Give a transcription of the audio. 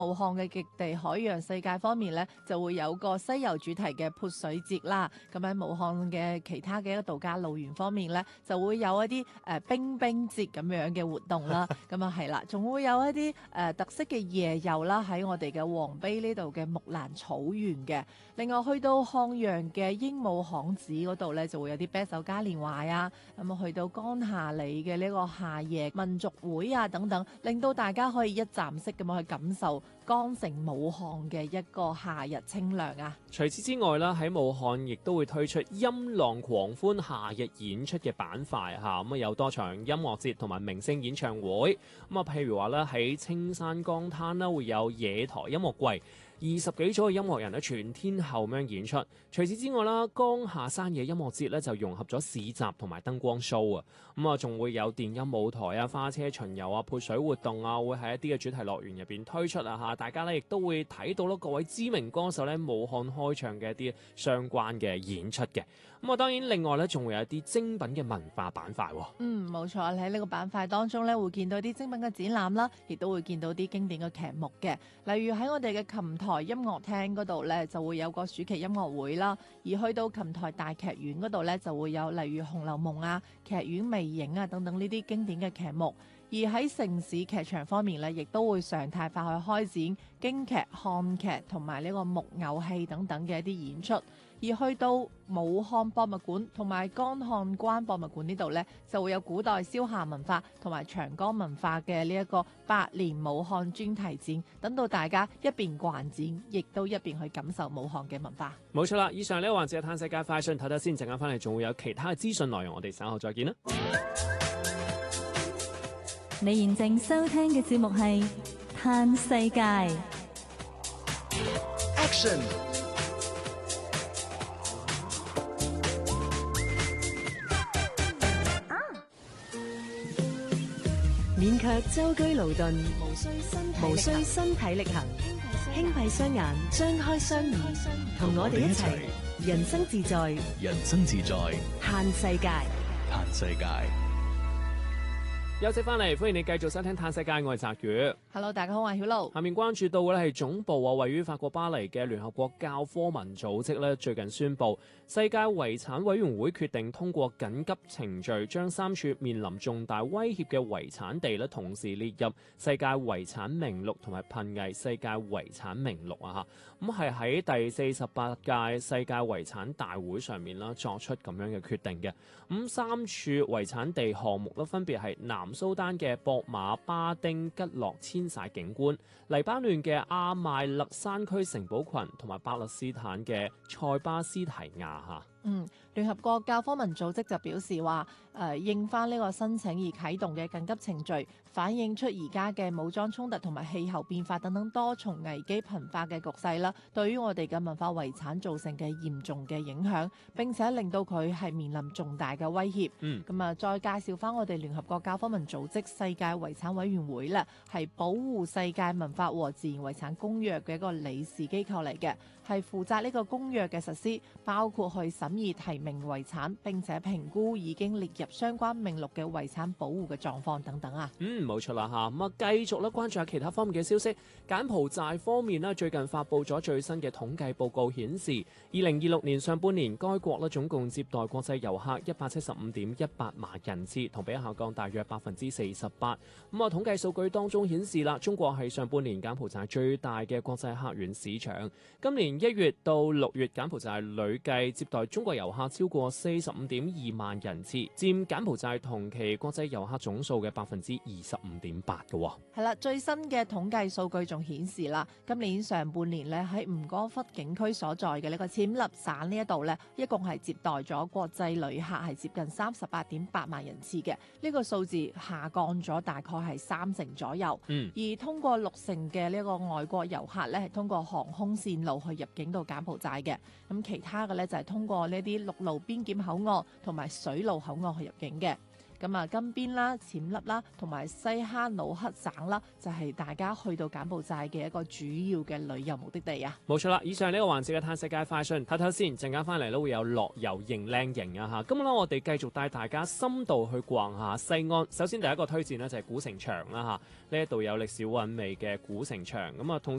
武漢嘅極地海洋世界方面咧，就會有個西遊主題嘅潑水節啦。咁喺武漢嘅其他嘅一個度假樂園方面咧，就會有一啲冰冰節咁樣嘅活動啦。咁啊係啦，仲會有一啲特色嘅夜遊啦，喺我哋嘅黃陂呢度嘅木蘭草原嘅。另外去到漢陽嘅鸚鵡巷子嗰度咧，就會有啲啤酒嘉年華啊。咁啊去到江夏里嘅呢個夏夜民族會啊等等，令到大家可以一站式咁樣去感受江城武漢嘅一個夏日清涼啊！ 除此之外啦，喺武漢亦都會推出音浪狂歡夏日演出嘅板塊嚇，咁啊有多場音樂節同埋明星演唱會。咁啊，譬如話咧喺青山江灘啦，會有野台音樂季。20幾組嘅音樂人咧全天候咁樣演出。除此之外啦，江夏山野音樂節咧就融合咗市集同埋燈光 show 啊。咁啊，仲會有電音舞台啊、花車巡遊啊、潑水活動啊，會喺一啲嘅主題樂園入邊推出啊嚇。大家咧亦都會睇到咯，各位知名歌手咧武漢開唱嘅一啲相關嘅演出嘅。咁啊，當然另外咧仲會有一啲精品嘅文化板塊。 冇錯，你喺呢個板塊當中咧會見到啲精品嘅展覽啦，亦都會見到啲經典嘅劇目嘅。例如喺我哋嘅琴台音樂廳嗰度咧，就會有個暑期音樂會啦。而去到琴台大劇院嗰度咧，就會有例如《紅樓夢》啊、劇院魅影啊等等呢啲經典嘅劇目。而喺城市劇場方面咧，亦都會常態化去開展京劇、漢劇同埋呢個木偶戲等等嘅一啲演出。而去到武漢博物館同埋江漢關博物館呢度呢，就會有古代蕭夏文化同埋長江文化嘅呢一個百年武漢專題展，等到大家一邊逛展，亦都一邊去感受武漢嘅文化。 冇錯啦，以上呢個環節係嘆世界快訊，睇睇先，陣間翻嚟仲會有其他嘅資訊內容，我哋稍後再見啦。 你現正收聽嘅節目係嘆世界。 Action！ 勉強舟車勞頓，無需身體力行，輕閉雙眼，張開雙耳，同我哋一齊人生自在， 人生自在， 嘆世界， 嘆世界。 休息翻嚟，歡迎你繼續收聽《嘆世界》，我係澤宇。 Hello， 大家好，我係曉露。 下面關注到嘅咧係總部位於法國巴黎嘅聯合國教科文組織咧，最近宣布世界遺產委員會決定通過緊急程序，將3處面臨重大威脅嘅遺產地咧，同時列入世界遺產名錄同埋瀕危世界遺產名錄啊！嚇，咁係喺第48屆世界遺產大會上面啦，作出咁樣嘅決定嘅。咁3處遺產地項目咧，分別係南蘇丹嘅博馬巴丁吉洛遷徙景觀、黎巴嫩嘅阿邁勒山區城堡群同埋巴勒斯坦嘅塞巴斯提亞嚇。 聯合國教科文組織就表示話，應翻呢個申請而啟動嘅緊急程序，反映出而家嘅武裝衝突同埋氣候變化等等多重危機頻發嘅局勢啦，對於我哋嘅文化遺產造成嘅嚴重嘅影響，並且令到佢係面臨重大嘅威脅。再介紹翻我哋聯合國教科文組織世界遺產委員會咧，係保護世界文化和自然遺產公約嘅一個理事機構嚟嘅，係負責呢個公約嘅實施，包括去審議提名遺產，並且評估已經列入相關名錄嘅遺產保護嘅狀況等等啊。 冇錯啦嚇。咁啊，繼續咧關注下其他方面嘅消息。柬埔寨方面咧，最近發布咗最新嘅統計報告，顯示2026年上半年該國咧總共接待國際遊客175.18萬人次，同比下降大約48%。咁啊，統計數據當中顯示啦，中國係上半年柬埔寨最大嘅國際客源市場。今年1月到6月，柬埔寨累計接待中國遊客超過45.2萬人次，佔柬埔寨同期國際遊客總數嘅25.8%嘅。 係啦，最新嘅統計數據仲顯示啦，今年上半年咧喺吳哥窟景區所在嘅呢個暹粒省呢一度咧，一共係接待咗國際旅客係接近38.8萬人次嘅，呢個數字下降咗大概係30%左右。而通過60%嘅呢個外國遊客咧係通過航空線路去入境到柬埔寨嘅，咁其他嘅咧就係通過呢啲陸路邊檢口岸同埋水路口岸去入境嘅。 咁啊，金邊啦、暹粒啦，同埋西哈努克省啦，就係大家去到柬埔寨嘅一個主要嘅旅遊目的地啊。 冇錯啦，以上呢個環節嘅嘆世界快訊，睇睇先，陣間翻嚟咧會有樂遊型靚型啊嚇。咁咧我哋繼續帶大家深度去逛下西安。首先第一個推薦呢，就係古城牆啦嚇，呢一度有歷史韻味嘅古城牆。咁啊，同